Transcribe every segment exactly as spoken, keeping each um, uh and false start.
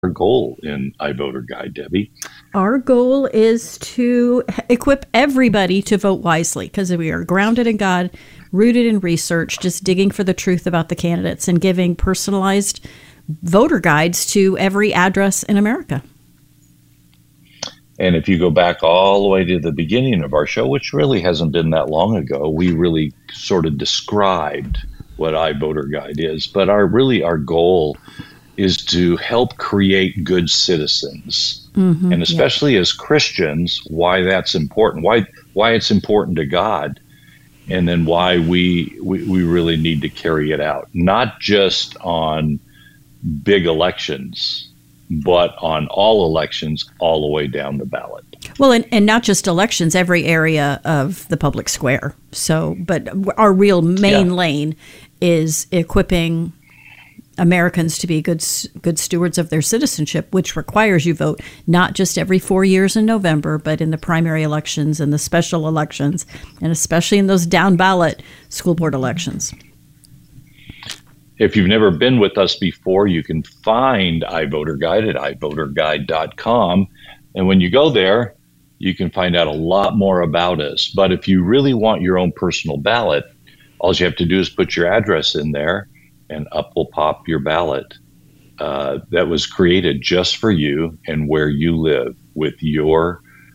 goal in iVoter Guide, Debbie? Our goal is to equip everybody to vote wisely, because we are grounded in God, rooted in research, just digging for the truth about the candidates and giving personalized voter guides to every address in America. And if you go back all the way to the beginning of our show, which really hasn't been that long ago, we really sort of described what iVoter Guide is. But our really our goal is to help create good citizens. Mm-hmm, and especially yeah. as Christians, why that's important, why why it's important to God, and then why we, we, we really need to carry it out, not just on big elections, but on all elections all the way down the ballot. Well, and, and not just elections, every area of the public square. So, but our real main yeah. lane is equipping Americans to be good good stewards of their citizenship, which requires you vote not just every four years in November, but in the primary elections and the special elections, and especially in those down ballot school board elections. If you've never been with us before, you can find iVoter Guide at i voter guide dot com. And when you go there, you can find out a lot more about us. But if you really want your own personal ballot, all you have to do is put your address in there, and up will pop your ballot uh, that was created just for you and where you live, with your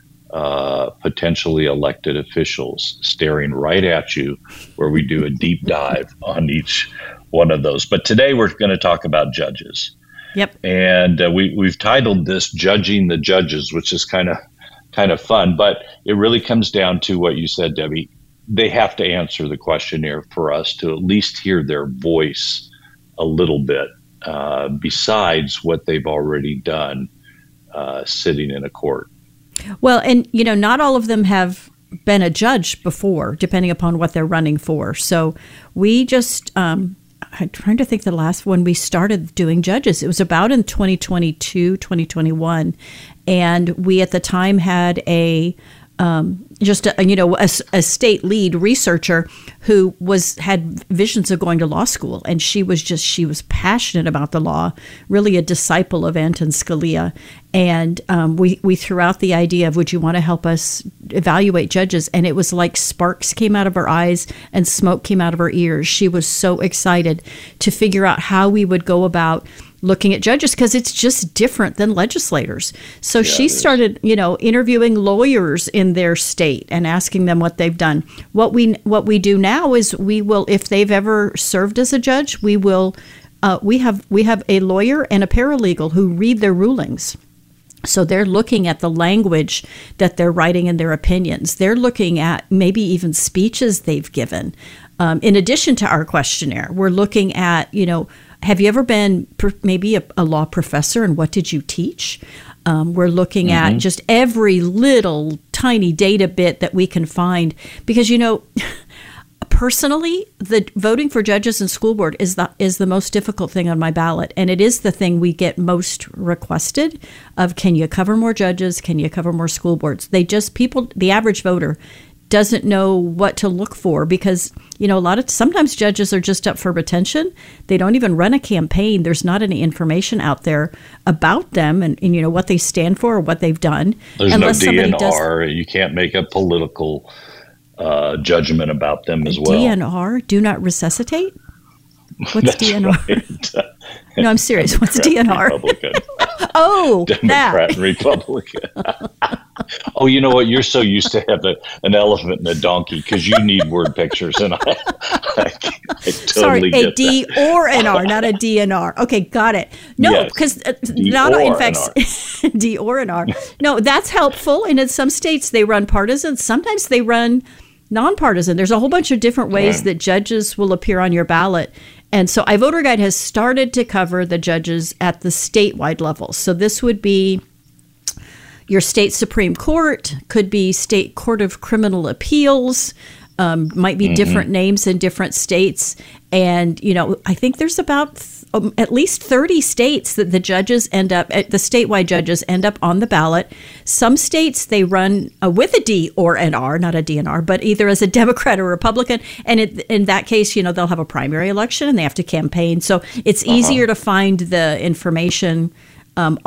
uh, potentially elected officials staring right at you, where we do a deep dive on each one of those. But today we're going to talk about judges. Yep. And uh, we, we've titled this Judging the Judges, which is kind of kind of fun, but it really comes down to what you said, Debbie. They have to answer the questionnaire for us to at least hear their voice a little bit, uh, besides what they've already done uh, sitting in a court. Well, and, you know, not all of them have been a judge before, depending upon what they're running for. So we just, um, I'm trying to think the last one we started doing judges. It was about in twenty twenty-two, twenty twenty-one. And we at the time had a Um, just a, you know a, a state lead researcher who was had visions of going to law school, and she was just she was passionate about the law, really a disciple of Anton Scalia. And um, we we threw out the idea of, would you want to help us evaluate judges? And it was like sparks came out of her eyes and smoke came out of her ears. She was so excited to figure out how we would go about looking at judges, because it's just different than legislators. So yeah, she started, you know, interviewing lawyers in their state and asking them what they've done. What we what we do now is we will, if they've ever served as a judge, we will uh, we have we have a lawyer and a paralegal who read their rulings. So they're looking at the language that they're writing in their opinions. They're looking at maybe even speeches they've given. Um, in addition to our questionnaire, we're looking at, you know, have you ever been per- maybe a, a law professor, and what did you teach? Um, we're looking mm-hmm. at just every little tiny data bit that we can find, because, you know, personally, the voting for judges and school board is the is the most difficult thing on my ballot, and it is the thing we get most requested of. Can you cover more judges? Can you cover more school boards? They just people, the average voter doesn't know what to look for, because, you know, a lot of sometimes judges are just up for retention. They don't even run a campaign. There's not any information out there about them and, and you know, what they stand for or what they've done. There's Unless no D N R. Does, you can't make a political uh, judgment about them as well. D N R, do not resuscitate? What's That's D N R? Right. No, I'm serious. Democrat, What's D N R? Republican. Oh, Democrat that. and Republican. Oh, you know what? You're so used to have a, an elephant and a donkey because you need word pictures, and I, I, I totally Sorry, get a D that. or an R, not a D and R. Okay, got it. No, Yes, because uh, D not or in an fact D or an R. No, that's helpful. And in some states they run partisan. Sometimes they run nonpartisan. There's a whole bunch of different ways Right. that judges will appear on your ballot. And so iVoter Guide has started to cover the judges at the statewide level. So this would be your state Supreme Court, could be state Court of Criminal Appeals, um, might be mm-hmm. different names in different states. And, you know, I think there's about th- um, at least thirty states that the judges end up, uh, the statewide judges end up on the ballot. Some states they run uh, with a D or an R, not a D and R, but either as a Democrat or Republican. And it, in that case, you know, they'll have a primary election and they have to campaign. So it's Uh-huh. easier to find the information Um,